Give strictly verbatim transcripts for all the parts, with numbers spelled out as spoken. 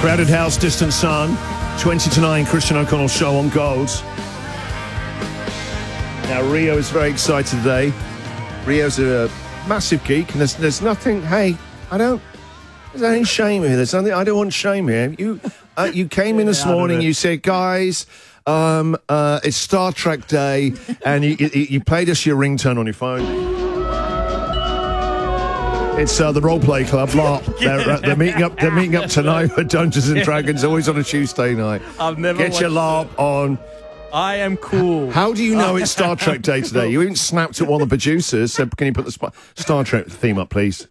Crowded House, Distant Sun, twenty to nine, Christian O'Connell Show on Gold. Now, Rio is very excited today. Rio's a massive geek, and there's, there's nothing, hey, I don't, there's any shame here. There's nothing, I don't want shame here. You uh, you came in this morning, you said, guys, um, uh, it's Star Trek Day, and you, you, you played us your ringtone on your phone. It's uh, the Role Play Club. LARP. They're, uh, they're meeting up. They're meeting up tonight for Dungeons and Dragons. Always on a Tuesday night. I've never get your LARP that. on. I am cool. How do you know it's Star Trek Day today? You even snapped at one of the producers. Said, "Can you put the sp- Star Trek theme up, please?"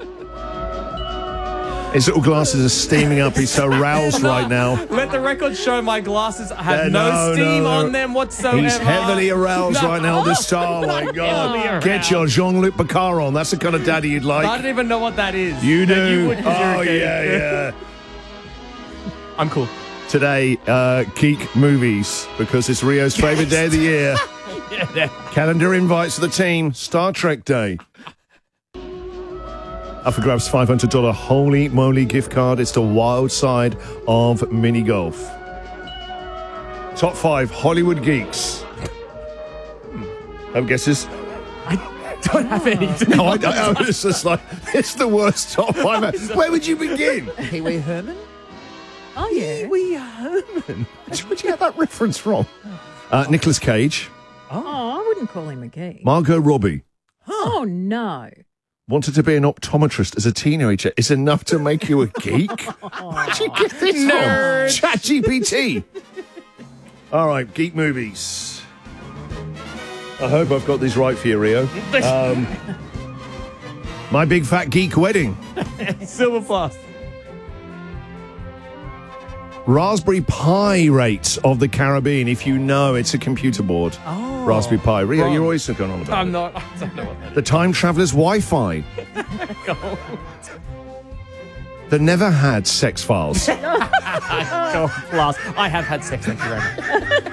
His little glasses are steaming up. He's so roused right now. Let the record show my glasses have Uh, no, no, steam no. on them whatsoever. He's heavily aroused No. right now. This star, oh my God! Get your Jean-Luc Picard on. That's the kind of daddy you'd like. I don't even know what that is. You But do. You would, 'cause you're oh a geek. yeah, yeah. I'm cool. Today, uh, geek movies, because it's Rio's favourite day of the year. Yeah. Calendar invites to the team, Star Trek Day. Up for grabs, five hundred dollars Holy Moly gift card. It's the wild side of mini golf. Top five Hollywood geeks. Have guesses? Don't have any. No, I don't. It's just like, it's the worst top five. Where would you begin? Pee Wee Herman? Oh, yeah. Pee Wee Herman. Where'd you get that reference from? Uh, Nicolas Cage. Oh, I wouldn't call him a geek. Margot Robbie. Oh, no. Wanted to be an optometrist as a teenager is enough to make you a geek? Where'd you get this Nerd. from? ChatGPT. All right, geek movies. I hope I've got these right for you, Rio. Um, My Big Fat Geek Wedding. Silver Plus. Raspberry Pi Rates of the Caribbean, if you know it's a computer board. Oh. Raspberry Pi. Rio, Wrong. you're always going on about I'm it. not. I don't know what that The Time Traveler's Wi-Fi. is. The Never Had Sex Files. Gold Plus. I have had sex. Thank you very much.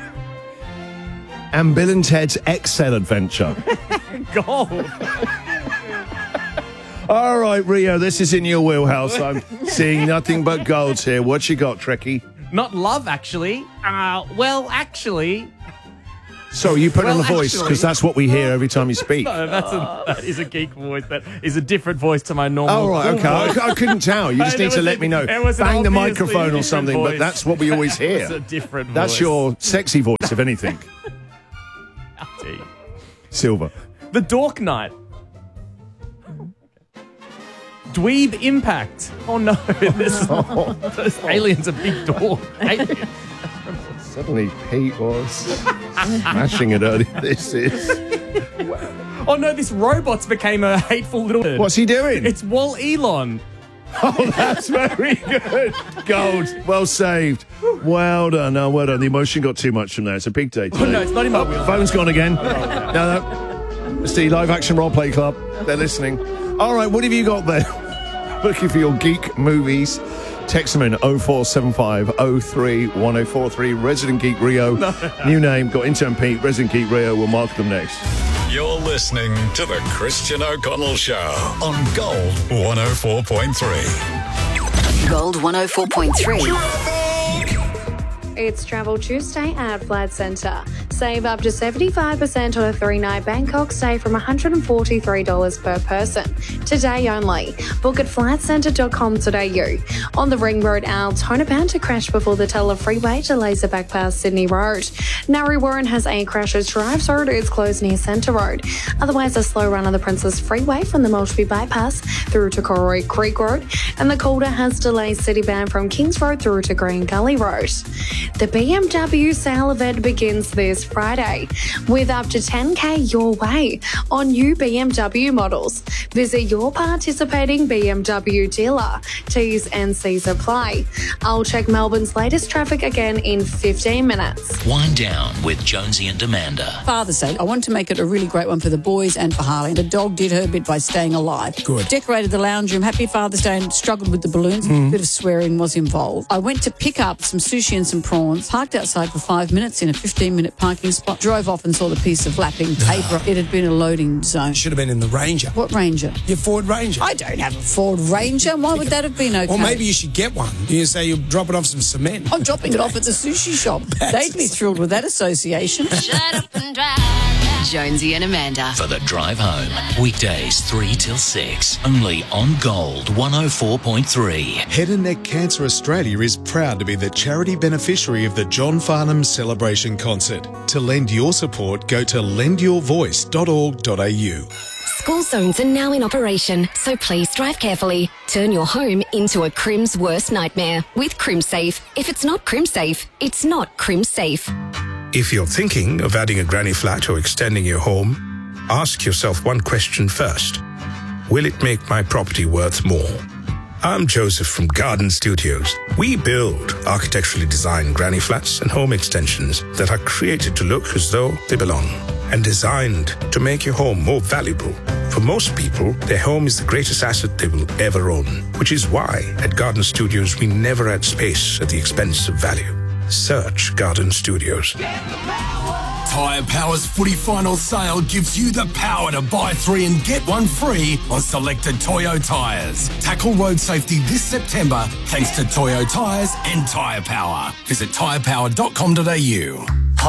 And Bill and Ted's Excel Adventure. Gold. All right, Rio, this is in your wheelhouse. I'm seeing nothing but golds here. What you got, Trekkie? Not love, actually. Uh, well, actually. So you put Well, on the voice, actually- because that's what we hear every time you speak. No, that's a, that is a geek voice. That is a different voice to my normal. Oh, right, okay. I, voice. I couldn't tell. You just It need to was let a- me know. it was an Bang the obviously microphone or different something, voice. but that's what we always hear. It's a different That's voice. your sexy voice, if anything. Silver. The Dork Knight. Dweeb Impact. Oh no, this, those aliens are big dork. Aliens. Suddenly Pete was smashing it early. This is... Oh no, this robot's became a hateful little... What's he doing? It's Wall Elon. Oh, that's very good. Gold. Well saved. Well done. No, well done. The emotion got too much from there. It's a big day today. Oh no, it's not in my Oh, wheel. phone's gone again. No, no. It's the Live Action Role Play Club. They're listening. All right, what have you got there? Looking for your geek movies. Text them in oh four seven five oh three one oh four three. Resident Geek Rio. New name. Got Intern Pete. Resident Geek Rio. We'll mark them next. You're listening to the Christian O'Connell Show on Gold one oh four point three. Gold one oh four point three. It's Travel Tuesday at Flight Centre. Save up to seventy-five percent on a three-night Bangkok stay from one hundred forty-three dollars per person. Today only. Book at flight centre dot com dot a u. On the Ring Road, Altona bound to crash before the Teller Freeway delays the back past Sydney Road. Narry Warren has a crashes drive, so it is closed near Centre Road. Otherwise, a slow run on the Princess Freeway from the Maltby Bypass through to Corroy Creek Road. And the Calder has delays citybound from Kings Road through to Green Gully Road. The B M W sale event begins this Friday with up to ten K your way on new B M W models. Visit your participating B M W dealer. T's and C's apply. I'll check Melbourne's latest traffic again in fifteen minutes. Wind down with Jonesy and Amanda. Father's Day, I want to make it a really great one for the boys and for Harley. The dog did her bit by staying alive. Good. Decorated the lounge room. Happy Father's Day and struggled with the balloons. Mm. A bit of swearing was involved. I went to pick up some sushi and some prawns, parked outside for five minutes in a fifteen-minute parking spot, drove off and saw the piece of lapping paper. It had been a loading zone. Should have been in the Ranger. What Ranger? Your Ford Ranger. I don't have a Ford Ranger. Why would that have been okay? Or maybe you should get one. You say you'll drop it off some cement. I'm dropping it off at the sushi shop. They'd be thrilled with that association. Shut up and drive. Jonesy and Amanda. For the drive home. Weekdays three till six. Only on Gold one oh four point three. Head and Neck Cancer Australia is proud to be the charity beneficiary of the John Farnham Celebration Concert. To lend your support, go to lend your voice dot org dot a u. School zones are now in operation, so please drive carefully. Turn your home into a Crim's worst nightmare with CrimSafe. If it's not CrimSafe, it's not CrimSafe. If you're thinking of adding a granny flat or extending your home, ask yourself one question first. Will it make my property worth more? I'm Joseph from Garden Studios. We build architecturally designed granny flats and home extensions that are created to look as though they belong and designed to make your home more valuable. For most people, their home is the greatest asset they will ever own, which is why at Garden Studios we never add space at the expense of value. Search Garden Studios. Tyre Power's footy final sale gives you the power to buy three and get one free on selected Toyo tyres. Tackle road safety this September thanks to Toyo tyres and Tyre Power. Visit tyre power dot com dot a u.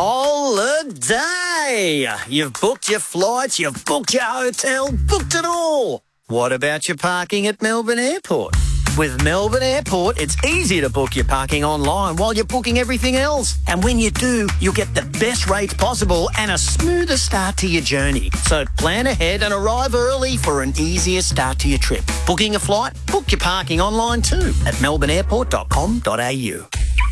Holiday! You've booked your flights, you've booked your hotel, booked it all. What about your parking at Melbourne Airport? With Melbourne Airport, it's easy to book your parking online while you're booking everything else. And when you do, you'll get the best rates possible and a smoother start to your journey. So plan ahead and arrive early for an easier start to your trip. Booking a flight? Book your parking online too at melbourne airport dot com dot a u.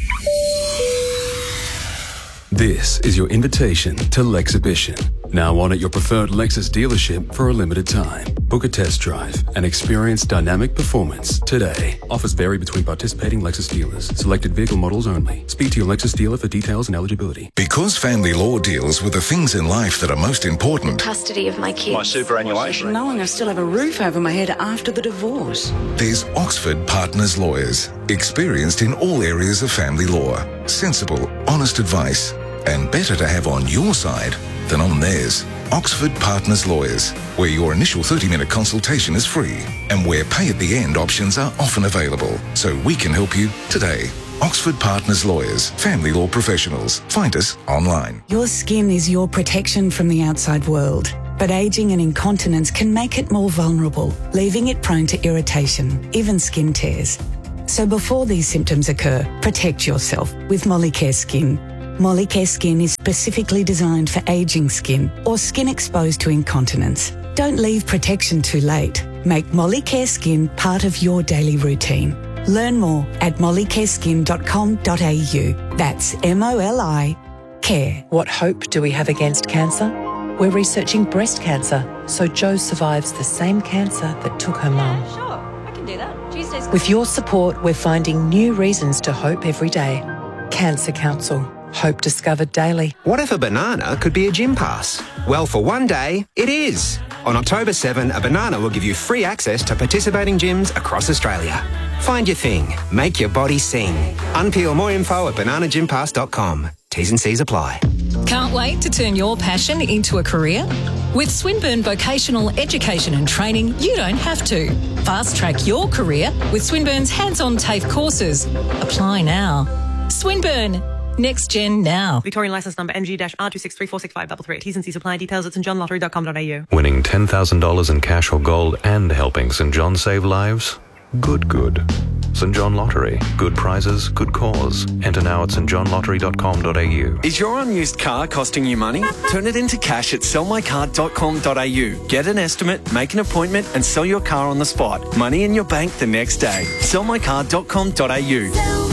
This is your invitation to Lexhibition. Now on at your preferred Lexus dealership for a limited time. Book a test drive and experience dynamic performance today. Offers vary between participating Lexus dealers. Selected vehicle models only. Speak to your Lexus dealer for details and eligibility. Because family law deals with the things in life that are most important. Custody of my kids. My superannuation. Knowing I still have a roof over my head after the divorce. There's Oxford Partners Lawyers. Experienced in all areas of family law. Sensible, honest advice. And better to have on your side than on theirs. Oxford Partners Lawyers, where your initial thirty-minute consultation is free and where pay-at-the-end options are often available. So we can help you today. Oxford Partners Lawyers, family law professionals. Find us online. Your skin is your protection from the outside world. But ageing and incontinence can make it more vulnerable, leaving it prone to irritation, even skin tears. So before these symptoms occur, protect yourself with Molicare Skin. Molicare Skin is specifically designed for ageing skin or skin exposed to incontinence. Don't leave protection too late. Make Molicare Skin part of your daily routine. Learn more at molicare skin dot com dot a u. That's M O L I care. What hope do we have against cancer? We're researching breast cancer, so Jo survives the same cancer that took her mum. Yeah, sure. I can do that. Tuesday's With your support, we're finding new reasons to hope every day. Cancer Council. Hope discovered daily. What if a banana could be a gym pass? Well, for one day, it is. On October seventh, a banana will give you free access to participating gyms across Australia. Find your thing. Make your body sing. Unpeel more info at banana gym pass dot com. T's and C's apply. Can't wait to turn your passion into a career? With Swinburne Vocational Education and Training, you don't have to. Fast track your career with Swinburne's hands-on TAFE courses. Apply now. Swinburne. Next Gen now. Victorian licence number M G R two six three four six five three three. T's and C's apply. Details at st john lottery dot com dot a u. Winning ten thousand dollars in cash or gold and helping St John save lives? Good, good. St John Lottery. Good prizes, good cause. Enter now at st john lottery dot com dot a u. Is your unused car costing you money? Turn it into cash at sell my car dot com dot a u. Get an estimate, make an appointment and sell your car on the spot. Money in your bank the next day. sell my car dot com dot a u.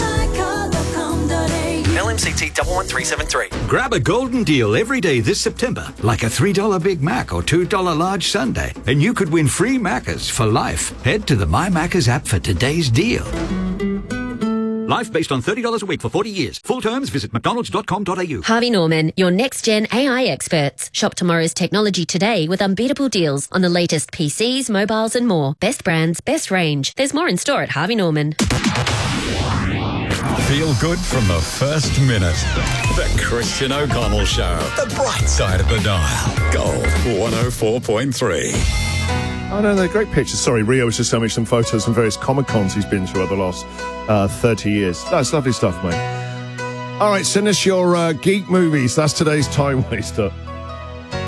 L M C T one one three seven three. Grab a golden deal every day this September, like a three dollar Big Mac or two dollar large sundae, and you could win free Maccas for life. Head to the My Maccas app for today's deal. Life based on thirty dollars a week for forty years. Full terms, visit mcdonalds dot com dot a u. Harvey Norman, your next-gen A I experts. Shop tomorrow's technology today with unbeatable deals on the latest P Cs, mobiles and more. Best brands, best range. There's more in store at Harvey Norman. Feel good from the first minute. The Christian O'Connell Show. The bright side of the dial. Gold one oh four point three. Oh, no, they're great pictures. Sorry, Rio was just showing me some photos from various Comic-Cons he's been to over the last uh, thirty years. That's lovely stuff, mate. All right, send us your uh, geek movies. That's today's time waster.